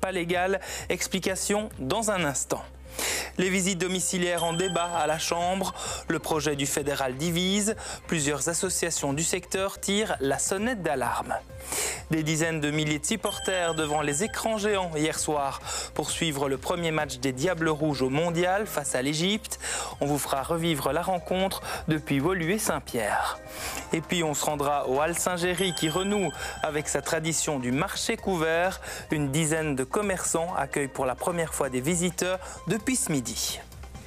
pas légal. Explication dans un instant. Les visites domiciliaires en débat à la Chambre. Le projet du fédéral divise. Plusieurs associations du secteur tirent la sonnette d'alarme. Des dizaines de milliers de supporters devant les écrans géants hier soir pour suivre le premier match des Diables Rouges au Mondial face à l'Égypte. On vous fera revivre la rencontre depuis Woluwe-Saint-Pierre. Et puis on se rendra au Halles Saint-Géry qui renoue avec sa tradition du marché couvert. Une dizaine de commerçants accueillent pour la première fois des visiteurs depuis ce midi.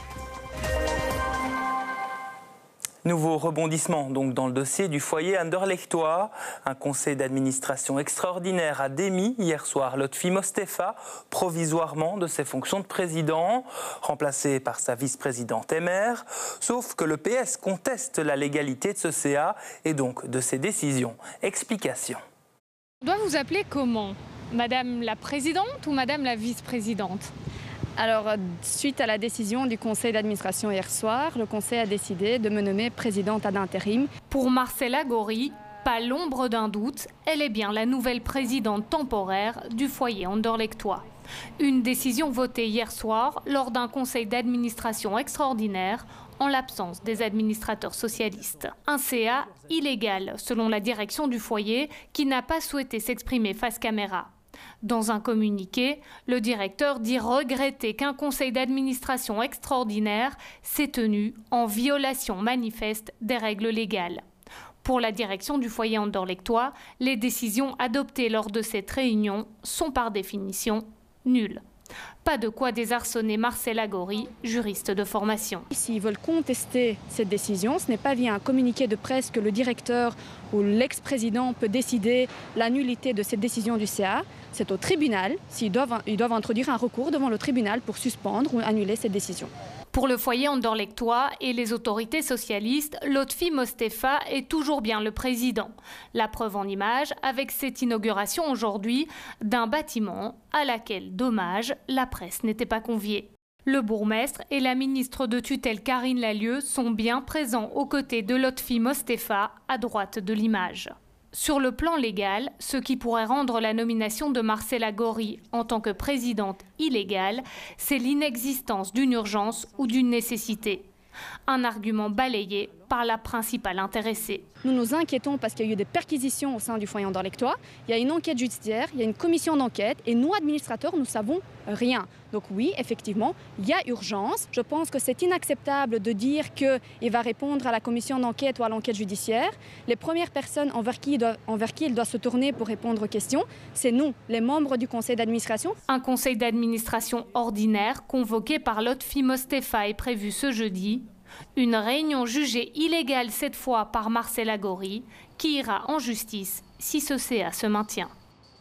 Nouveau rebondissement donc dans le dossier du foyer Anderlechtois. Un conseil d'administration extraordinaire a démis hier soir Lotfi Mostefa provisoirement de ses fonctions de président, remplacé par sa vice-présidente Emmer. Sauf que le PS conteste la légalité de ce CA et donc de ses décisions. Explication. On doit vous appeler comment ? Madame la présidente ou madame la vice-présidente ? Alors, suite à la décision du conseil d'administration hier soir, le conseil a décidé de me nommer présidente ad intérim. Pour Marcella Gori, pas l'ombre d'un doute, elle est bien la nouvelle présidente temporaire du foyer Anderlechtois. Une décision votée hier soir lors d'un conseil d'administration extraordinaire en l'absence des administrateurs socialistes. Un CA illégal, selon la direction du foyer, qui n'a pas souhaité s'exprimer face caméra. Dans un communiqué, le directeur dit regretter qu'un conseil d'administration extraordinaire s'est tenu en violation manifeste des règles légales. Pour la direction du foyer Anderlechtois, les décisions adoptées lors de cette réunion sont par définition nulles. Pas de quoi désarçonner Marcella Gori, juriste de formation. S'ils veulent contester cette décision, ce n'est pas via un communiqué de presse que le directeur ou l'ex-président peut décider la nullité de cette décision du CA. C'est au tribunal, ils doivent introduire un recours devant le tribunal pour suspendre ou annuler cette décision. Pour le foyer Anderlechtois et les autorités socialistes, Lotfi Mostefa est toujours bien le président. La preuve en image avec cette inauguration aujourd'hui d'un bâtiment à laquelle, dommage, la presse n'était pas conviée. Le bourgmestre et la ministre de tutelle Karine Lallieu sont bien présents aux côtés de Lotfi Mostefa à droite de l'image. Sur le plan légal, ce qui pourrait rendre la nomination de Marcella Gori en tant que présidente illégale, c'est l'inexistence d'une urgence ou d'une nécessité. Un argument balayé par la principale intéressée. Nous nous inquiétons parce qu'il y a eu des perquisitions au sein du foyer Anderlechtois. Il y a une enquête judiciaire, il y a une commission d'enquête et nous, administrateurs, nous ne savons rien. Donc oui, effectivement, il y a urgence. Je pense que c'est inacceptable de dire qu'il va répondre à la commission d'enquête ou à l'enquête judiciaire. Les premières personnes envers qui il doit se tourner pour répondre aux questions, c'est nous, les membres du conseil d'administration. Un conseil d'administration ordinaire convoqué par Lotfi Mostefa est prévu ce jeudi. Une réunion jugée illégale cette fois par Marcella Gori, qui ira en justice si ce CA se maintient.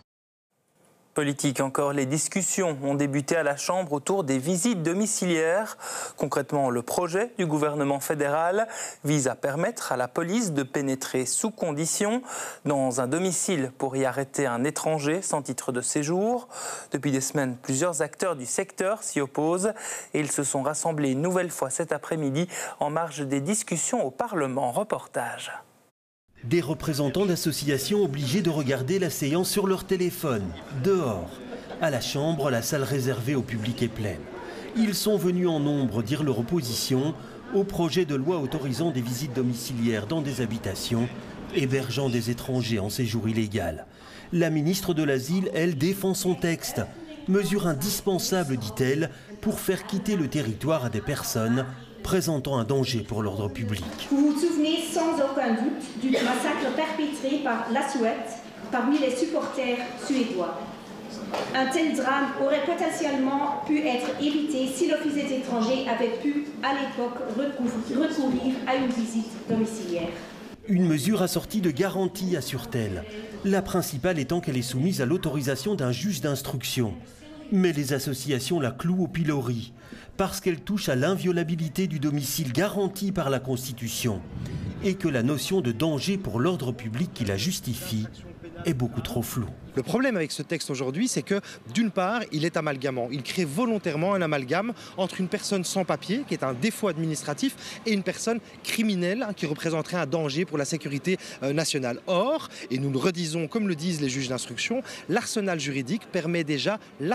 Politique encore, les discussions ont débuté à la Chambre autour des visites domiciliaires. Concrètement, le projet du gouvernement fédéral vise à permettre à la police de pénétrer sous condition dans un domicile pour y arrêter un étranger sans titre de séjour. Depuis des semaines, plusieurs acteurs du secteur s'y opposent et ils se sont rassemblés une nouvelle fois cet après-midi en marge des discussions au Parlement. Reportage. Des représentants d'associations obligés de regarder la séance sur leur téléphone, dehors. À la Chambre, la salle réservée au public est pleine. Ils sont venus en nombre dire leur opposition au projet de loi autorisant des visites domiciliaires dans des habitations, hébergeant des étrangers en séjour illégal. La ministre de l'Asile, elle, défend son texte. Mesure indispensable, dit-elle, pour faire quitter le territoire à des personnes présentant un danger pour l'ordre public. Vous vous souvenez sans aucun doute du massacre perpétré par l'Asouette parmi les supporters suédois. Un tel drame aurait potentiellement pu être évité si l'Office des étrangers avait pu, à l'époque, recourir à une visite domiciliaire. Une mesure assortie de garanties, assure-t-elle. La principale étant qu'elle est soumise à l'autorisation d'un juge d'instruction. Mais les associations la clouent au pilori, parce qu'elle touche à l'inviolabilité du domicile garanti par la Constitution, et que la notion de danger pour l'ordre public qui la justifie est beaucoup trop floue. Le problème avec ce texte aujourd'hui, c'est que d'une part, il est amalgamant. Il crée volontairement un amalgame entre une personne sans papier, qui est un défaut administratif, et une personne criminelle qui représenterait un danger pour la sécurité nationale. Or, et nous le redisons comme le disent les juges d'instruction, l'arsenal juridique permet déjà la